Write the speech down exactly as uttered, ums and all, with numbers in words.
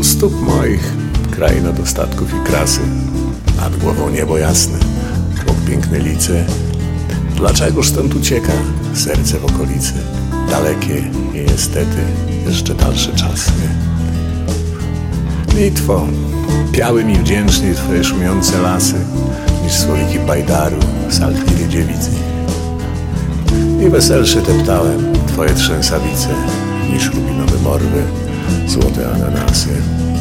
stóp moich kraina dostatków i krasy, nad głową niebo jasne, chłop piękne lice. Dlaczegoż stąd ucieka serce w okolicy? Dalekie i niestety jeszcze dalsze czasy. Litwo, piały mi wdzięczniej twoje szumiące lasy, niż słowiki bajdaru, saltliwie dziewicy. I weselsze teptałem twoje trzęsawice, niż rubinowe morwy, złote ananasy.